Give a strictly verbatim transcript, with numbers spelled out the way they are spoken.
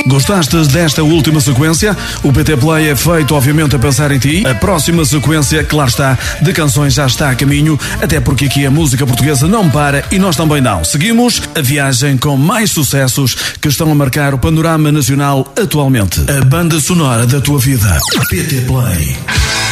Gostaste desta última sequência? O P T Play é feito, obviamente, a pensar em ti. A próxima sequência, claro está, de canções já está a caminho, até porque aqui a música portuguesa não para e nós também não. Seguimos a viagem com mais sucessos que estão a marcar o panorama nacional atualmente. A banda sonora da tua vida. P T Play.